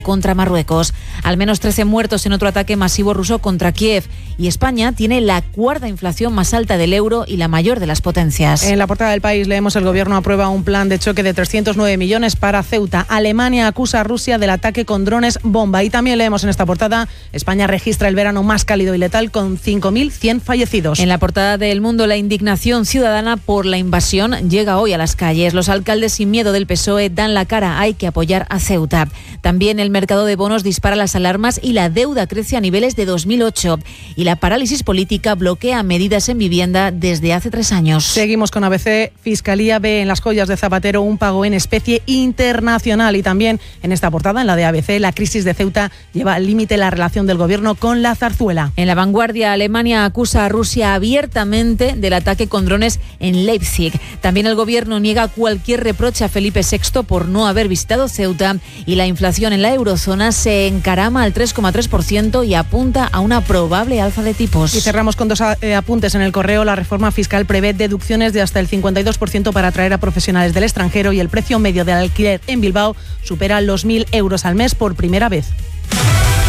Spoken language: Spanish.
contra Marruecos. Al menos 13 muertos en otro ataque masivo ruso contra Kiev. Y España tiene la cuarta inflación más alta del euro y la mayor de las potencias. En la portada del País leemos: el gobierno aprueba un plan de choque de 309 millones para Ceuta. Alemania acusa a Rusia del ataque con drones bomba. Y también leemos en esta portada: España registra el verano más cálido y letal con 5.100 fallecidos. En la portada de El Mundo, la indignación ciudadana por la invasión llega hoy a las calles. Los alcaldes sin miedo del PSOE dan la cara. Hay que apoyar a Ceuta. También el mercado de bonos dispara las alarmas y la deuda crece a niveles de 2008. Y la parálisis política bloquea medidas en vivienda desde hace 3 años. Seguimos con ABC. Fiscalía ve en las joyas de Zapatero un pago en especie internacional. Y también en esta portada, en la de ABC, la crisis de Ceuta lleva al límite la relación del gobierno con la zarzuela. En La Vanguardia, Alemania acusa a Rusia abiertamente del ataque con drones en Leipzig. También el gobierno niega cualquier reproche a Felipe VI por no haber visitado Ceuta. Y la inflación en la eurozona se encarama al 3,3% y apunta a una probable alza de tipos. Y cerramos con 2 apuntes en El Correo. La reforma fiscal prevé deducciones de hasta el 52% para atraer a profesionales del extranjero, y el precio medio del alquiler en Bilbao supera los 1.000 euros al mes por primera vez.